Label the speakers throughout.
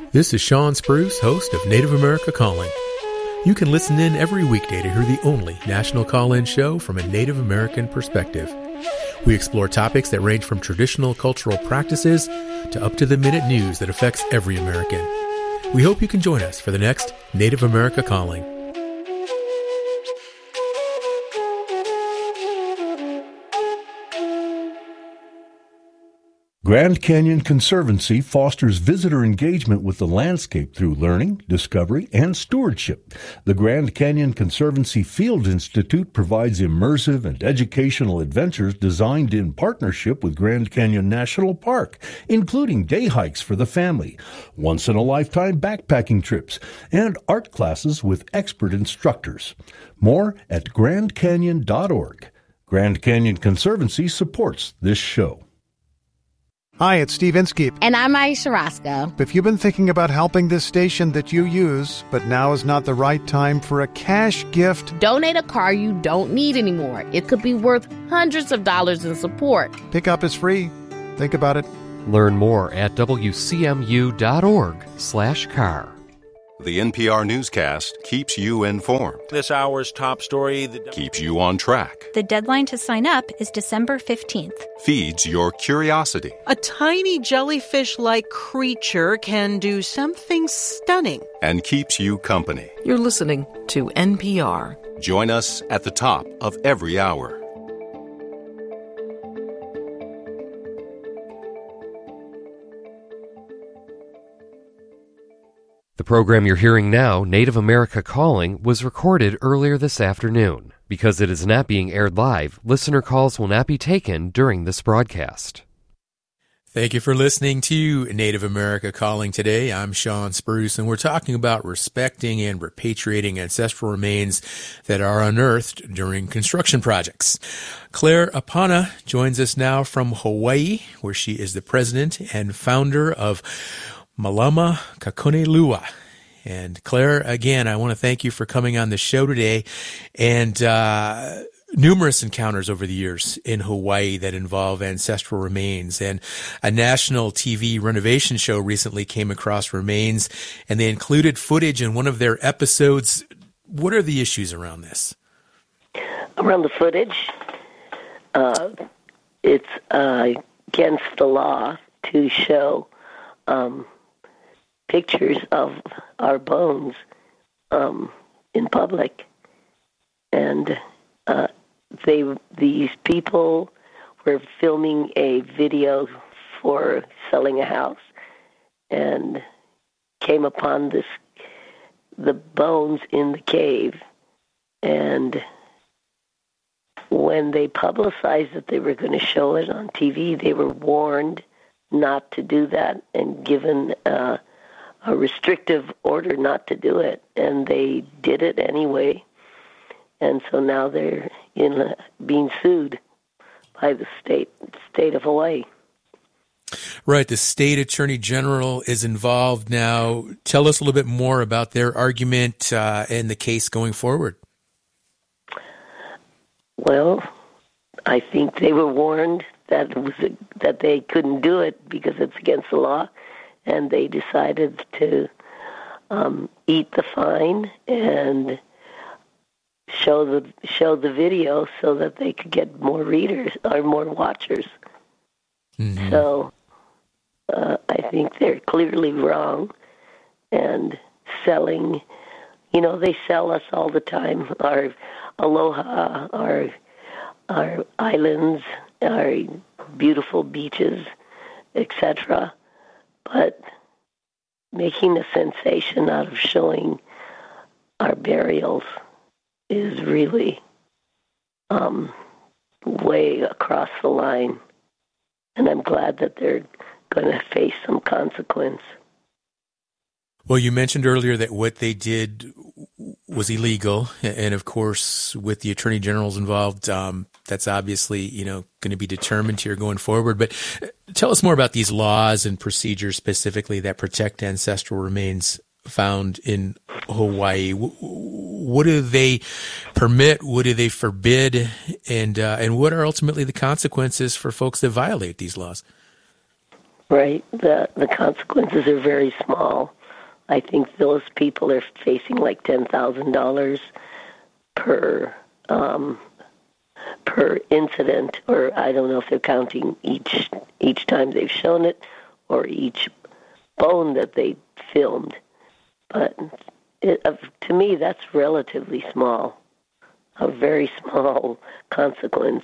Speaker 1: This is Sean Spruce, host of Native America Calling. You can listen in every weekday to hear the only national call-in show from a Native American perspective. We explore topics that range from traditional cultural practices to up-to-the-minute news that affects every American. We hope you can join us for the next Native America Calling.
Speaker 2: Grand Canyon Conservancy fosters visitor engagement with the landscape through learning, discovery, and stewardship. The Grand Canyon Conservancy Field Institute provides immersive and educational adventures designed in partnership with Grand Canyon National Park, including day hikes for the family, once-in-a-lifetime backpacking trips, and art classes with expert instructors. More at grandcanyon.org. Grand Canyon Conservancy supports this show.
Speaker 3: Hi, it's Steve Inskeep.
Speaker 4: And I'm Aisha Roscoe.
Speaker 3: If you've been thinking about helping this station that you use, but now is not the right time for a cash gift,
Speaker 4: donate a car you don't need anymore. It could be worth hundreds of dollars in support.
Speaker 3: Pickup is free. Think about it.
Speaker 5: Learn more at wcmu.org/car.
Speaker 6: The NPR newscast keeps you informed.
Speaker 7: This hour's top story
Speaker 6: keeps you on track.
Speaker 8: The deadline to sign up is December 15th.
Speaker 6: Feeds your curiosity.
Speaker 9: A tiny jellyfish-like creature can do something stunning.
Speaker 6: And keeps you company.
Speaker 10: You're listening to NPR.
Speaker 6: Join us at the top of every hour.
Speaker 5: The program you're hearing now, Native America Calling, was recorded earlier this afternoon. Because it is not being aired live, listener calls will not be taken during this broadcast.
Speaker 1: Thank you for listening to Native America Calling today. I'm Sean Spruce, and we're talking about respecting and repatriating ancestral remains that are unearthed during construction projects. Claire Apana joins us now from Hawaii, where she is the president and founder of Malama Kakonelua. And Claire, again, I want to thank you for coming on the show today. And numerous encounters over the years in Hawaii that involve ancestral remains. And a national TV renovation show recently came across remains, and they included footage in one of their episodes. What are the issues around this?
Speaker 11: Around the footage, it's against the law to show pictures of our bones in public, and these people were filming a video for selling a house, and came upon the bones in the cave, and when they publicized that they were going to show it on TV, they were warned not to do that and given a restrictive order not to do it, and they did it anyway. And so now they're being sued by the state of Hawaii.
Speaker 1: Right, the state attorney general is involved now. Tell us a little bit more about their argument and the case going forward.
Speaker 11: Well, I think they were warned that they couldn't do it because it's against the law, and they decided to eat the fine and show the video so that they could get more readers or more watchers. Mm-hmm. So I think they're clearly wrong, and selling, they sell us all the time, our aloha, our islands, our beautiful beaches, etc. But making a sensation out of showing our burials is really way across the line. And I'm glad that they're going to face some consequence.
Speaker 1: Well, you mentioned earlier that what they did was illegal. And of course, with the attorney generals involved, that's obviously, going to be determined here going forward. But tell us more about these laws and procedures specifically that protect ancestral remains found in Hawaii. What do they permit? What do they forbid? And what are ultimately the consequences for folks that violate these laws?
Speaker 11: Right. The consequences are very small. I think those people are facing like $10,000 per incident, or I don't know if they're counting each time they've shown it or each bone that they filmed. But to me, that's relatively small, a very small consequence.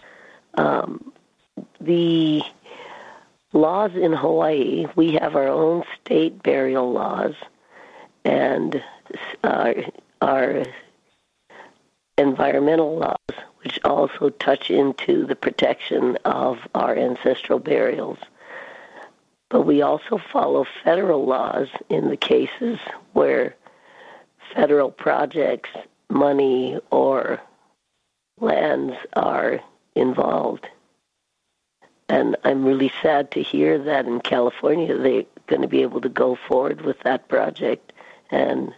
Speaker 11: The laws in Hawaii, we have our own state burial laws, and our environmental laws, which also touch into the protection of our ancestral burials. But we also follow federal laws in the cases where federal projects, money, or lands are involved. And I'm really sad to hear that in California they're going to be able to go forward with that project and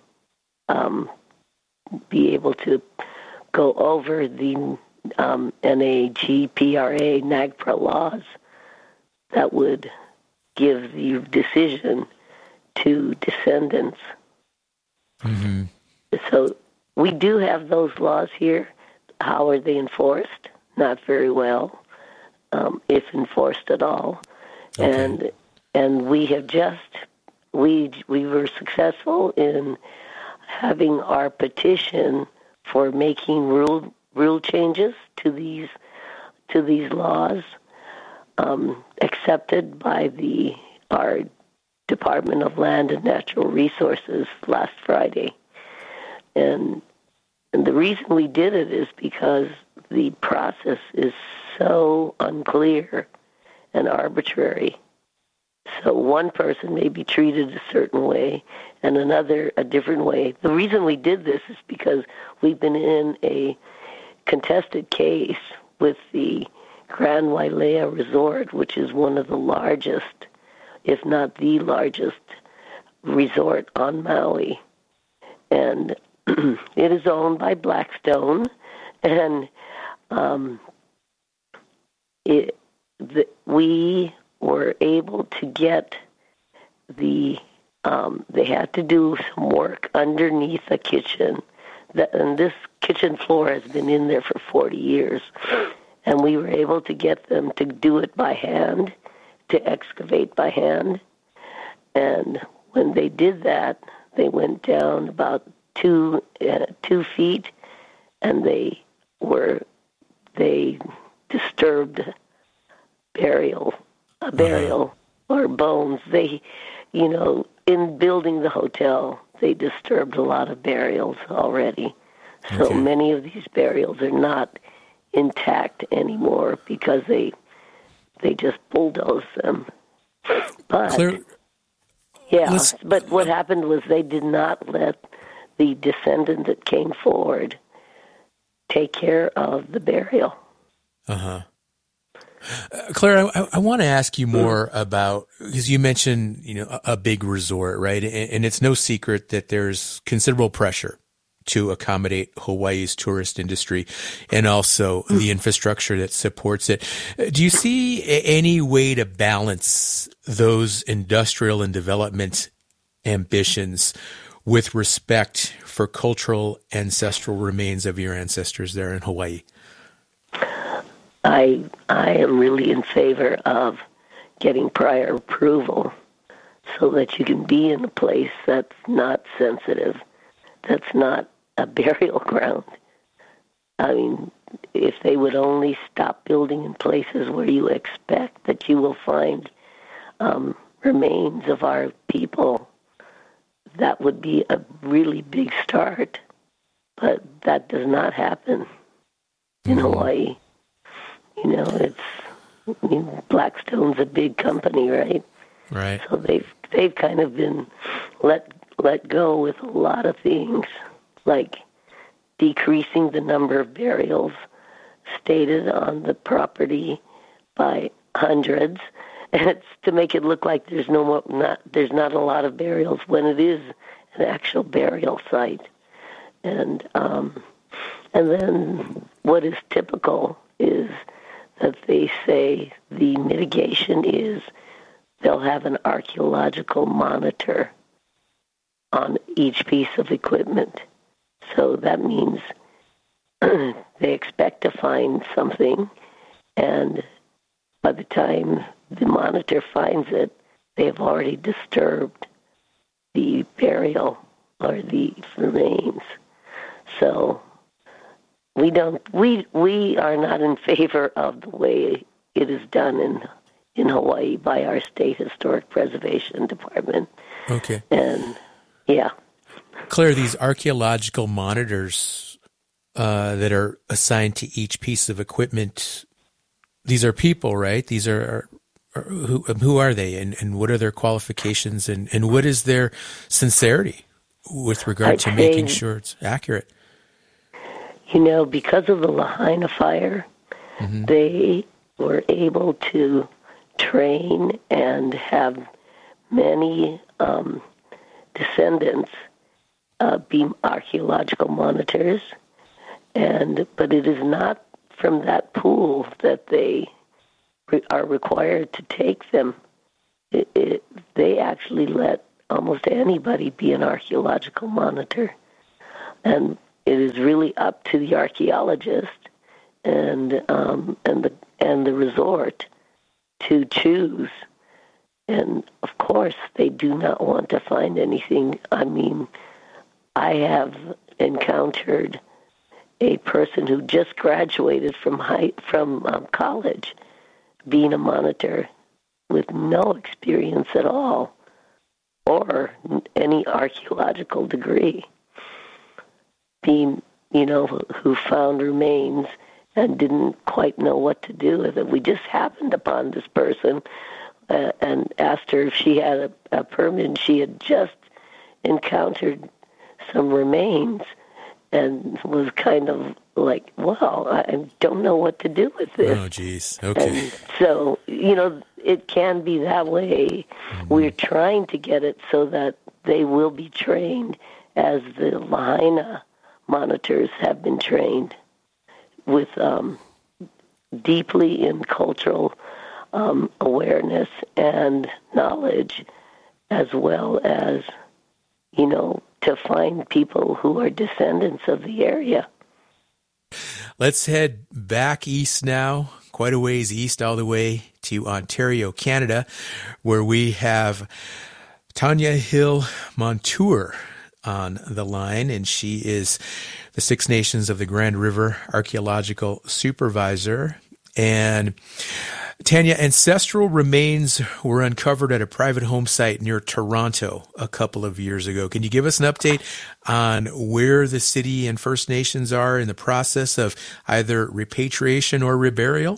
Speaker 11: be able to go over the NAGPRA, NAGPRA laws that would give the decision to descendants.
Speaker 1: Mm-hmm.
Speaker 11: So we do have those laws here. How are they enforced? Not very well, if enforced at all. Okay. And we have we were successful in having our petition for making rule changes to these laws accepted by our Department of Land and Natural Resources last Friday. And the reason we did it is because the process is so unclear and arbitrary. So one person may be treated a certain way and another a different way. The reason we did this is because we've been in a contested case with the Grand Wailea Resort, which is one of the largest, if not the largest, resort on Maui. And it is owned by Blackstone, and we were able to get they had to do some work underneath a kitchen. And this kitchen floor has been in there for 40 years. And we were able to get them to do it by hand, to excavate by hand. And when they did that, they went down about 2 feet, and they disturbed burial or bones. They, in building the hotel, they disturbed a lot of burials already. So many of these burials are not intact anymore because they just bulldozed them. But
Speaker 1: Claire,
Speaker 11: but what happened was they did not let the descendant that came forward take care of the burial.
Speaker 1: Claire, I want to ask you more about, because you mentioned, a big resort, right? And it's no secret that there's considerable pressure to accommodate Hawaii's tourist industry and also the infrastructure that supports it. Do you see any way to balance those industrial and development ambitions with respect for cultural ancestral remains of your ancestors there in Hawaii?
Speaker 11: I am really in favor of getting prior approval so that you can be in a place that's not sensitive, that's not a burial ground. I mean, if they would only stop building in places where you expect that you will find remains of our people, that would be a really big start. But that does not happen in Hawaii. Blackstone's a big company, right?
Speaker 1: Right.
Speaker 11: So they've kind of been let go with a lot of things, like decreasing the number of burials stated on the property by hundreds, and it's to make it look like there's not a lot of burials when it is an actual burial site. And then what is typical is that they say the mitigation is they'll have an archaeological monitor on each piece of equipment. So that means they expect to find something, and by the time the monitor finds it, they have already disturbed the burial or the remains. So we are not in favor of the way it is done in Hawaii by our state historic preservation department.
Speaker 1: Okay.
Speaker 11: And yeah.
Speaker 1: Claire, these archaeological monitors that are assigned to each piece of equipment, these are people, right? These are who are they, and what are their qualifications, and what is their sincerity with regard to making sure it's accurate?
Speaker 11: Because of the Lahaina fire, they were able to train and have many descendants be archaeological monitors, but it is not from that pool that they are required to take them. They actually let almost anybody be an archaeological monitor, and it is really up to the archaeologist and the resort to choose. And of course, they do not want to find anything. I mean, I have encountered a person who just graduated from college, being a monitor with no experience at all or any archaeological degree, who found remains and didn't quite know what to do with it. We just happened upon this person and asked her if she had a permit, and she had just encountered some remains and was kind of like, well, I don't know what to do with this.
Speaker 1: Oh, geez. Okay.
Speaker 11: And so, it can be that way. We're trying to get it so that they will be trained as the Lahaina monitors have been trained with deeply in cultural awareness and knowledge, as well as, to find people who are descendants of the area.
Speaker 1: Let's head back east now, quite a ways east, all the way to Ontario, Canada, where we have Tanya Hill Montour on the line, and she is the Six Nations of the Grand River Archaeological Supervisor. And Tanya, ancestral remains were uncovered at a private home site near Toronto a couple of years ago. Can you give us an update on where the city and First Nations are in the process of either repatriation or reburial?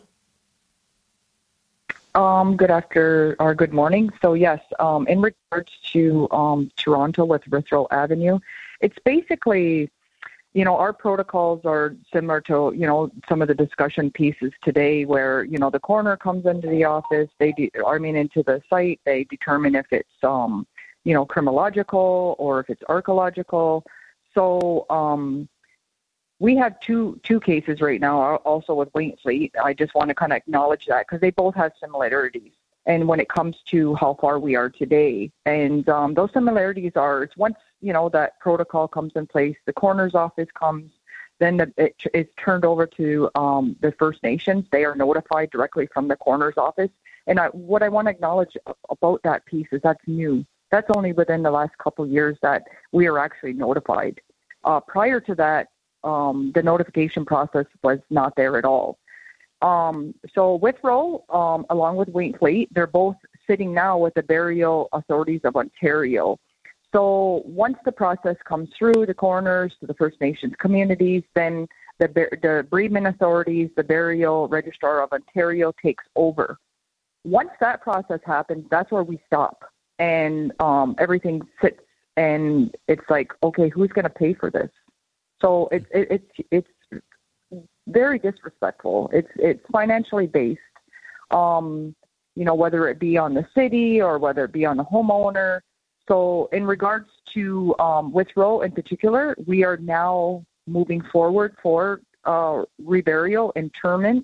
Speaker 7: Good morning. So yes, in regards to Toronto with Rithrow Avenue, it's basically, our protocols are similar to, some of the discussion pieces today where, the coroner comes into the office, into the site, they determine if it's, criminological or if it's archaeological. So we have two cases right now, also with Wainfleet. I just want to kind of acknowledge that because they both have similarities. And when it comes to how far we are today, and those similarities are, it's once, that protocol comes in place, the coroner's office comes, then it's turned over to the First Nations. They are notified directly from the coroner's office. And what I want to acknowledge about that piece is that's new. That's only within the last couple of years that we are actually notified. Prior to that, the notification process was not there at all. So Withrow, along with Wainfleet, they're both sitting now with the burial authorities of Ontario. So once the process comes through the coroners to the First Nations communities, then the bereavement authorities, the burial registrar of Ontario takes over. Once that process happens, that's where we stop, and everything sits, and it's like, okay, who's going to pay for this? So it's very disrespectful. It's financially based, whether it be on the city or whether it be on the homeowner. So in regards to Withrow in particular, we are now moving forward for reburial, interment.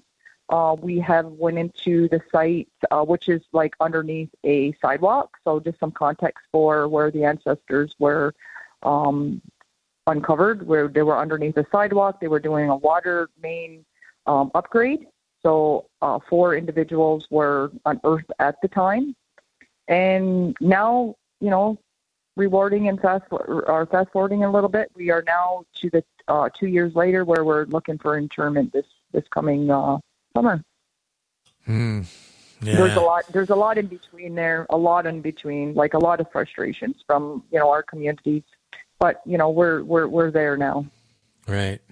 Speaker 7: We have went into the site, which is like underneath a sidewalk. So just some context for where the ancestors were uncovered, where they were underneath a sidewalk. They were doing a water main upgrade. So 4 individuals were unearthed at the time. And now, rewarding and fast forwarding a little bit, we are now to the 2 years later, where we're looking for interment this coming summer.
Speaker 1: Yeah.
Speaker 7: There's a lot in between there, like a lot of frustrations from, our communities, but, we're there now.
Speaker 1: Right.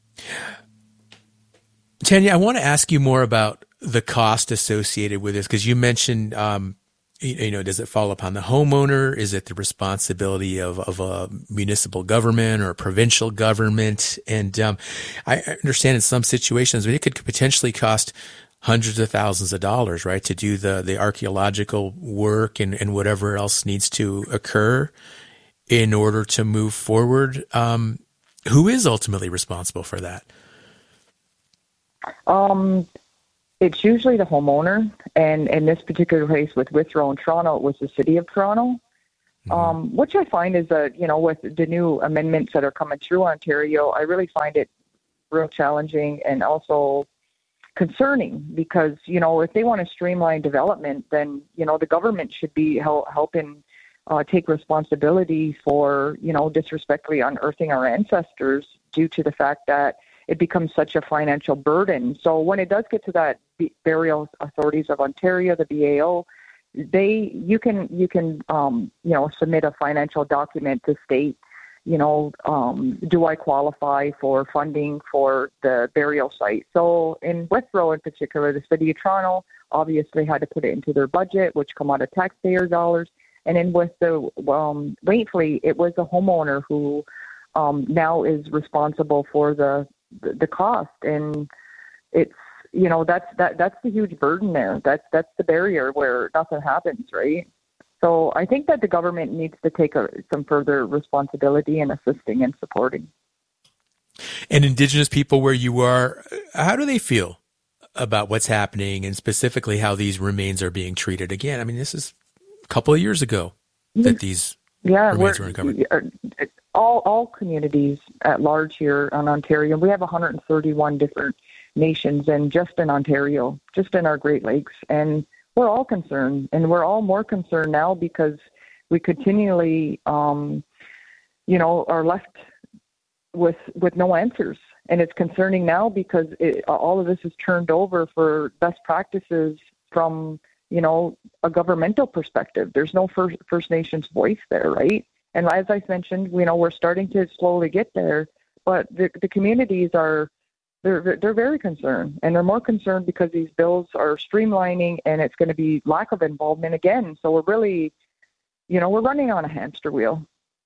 Speaker 1: Tanya, I want to ask you more about the cost associated with this, because you mentioned, does it fall upon the homeowner? Is it the responsibility of a municipal government or a provincial government? And I understand in some situations it could potentially cost hundreds of thousands of dollars, right, to do the archaeological work and whatever else needs to occur in order to move forward. Who is ultimately responsible for that?
Speaker 7: It's usually the homeowner, and in this particular case with Withrow in Toronto, it was the City of Toronto, which I find is with the new amendments that are coming through Ontario, I really find it real challenging and also concerning, because, if they want to streamline development, then, the government should be helping take responsibility for, disrespectfully unearthing our ancestors due to the fact that it becomes such a financial burden. So when it does get to that, Burial Authorities of Ontario, the BAO, you can submit a financial document to state, do I qualify for funding for the burial site? So in Withrow in particular, the City of Toronto obviously had to put it into their budget, which come out of taxpayer dollars. And then with the Waitfleet, it was the homeowner who now is responsible for the cost, and it's that's the huge burden there. That's the barrier where nothing happens, right? So I think that the government needs to take some further responsibility in assisting and supporting.
Speaker 1: And Indigenous people where you are, how do they feel about what's happening, and specifically how these remains are being treated? Again, I mean, this is a couple of years ago that these remains were uncovered.
Speaker 7: All communities at large here in Ontario, we have 131 different nations, and just in Ontario, just in our Great Lakes, and we're all concerned, and we're all more concerned now because we continually, are left with no answers, and it's concerning now because all of this is turned over for best practices from a governmental perspective. There's no First Nations voice there, right? And as I mentioned, we're starting to slowly get there, but the communities they're very concerned, and they're more concerned because these bills are streamlining, and it's going to be lack of involvement again. So we're really, we're running on a hamster wheel.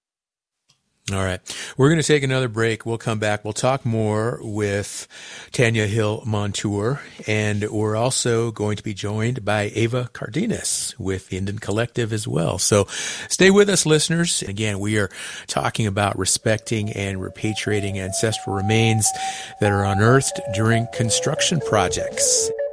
Speaker 1: All right. We're going to take another break. We'll come back. We'll talk more with Tanya Hill Montour, and we're also going to be joined by Ava Cardenas with the Indian Collective as well. So stay with us, listeners. Again, we are talking about respecting and repatriating ancestral remains that are unearthed during construction projects.